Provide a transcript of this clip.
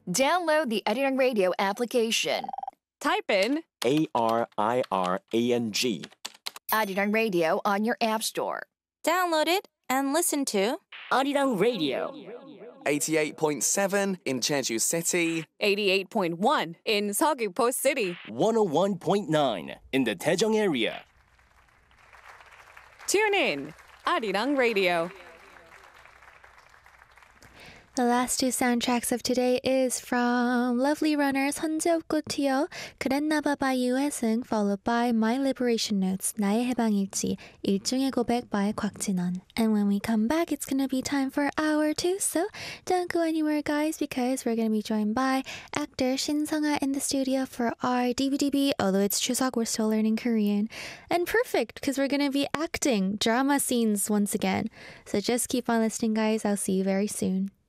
Download the Arirang Radio application. Type in ARIRANG. Arirang Radio on your app store. Download it and listen to Arirang Radio. 88.7 in Jeju City. 88.1 in Seogwipo City. 101.9 in the Daejeong area. Tune in, Arirang Radio. The last two soundtracks of today is from Lovely Runners 헌재없고 그랬나봐 by 유해승, followed by My Liberation Notes 나의 해방일지 일종의 고백 by 곽진원. And when we come back, it's gonna be time for hour two, so don't go anywhere, guys, because we're gonna be joined by actor Shin Sung-ha in the studio for our DVDB. Although it's Chuseok, we're still learning Korean. And perfect, because we're gonna be acting drama scenes once again. So just keep on listening, guys. I'll see you very soon.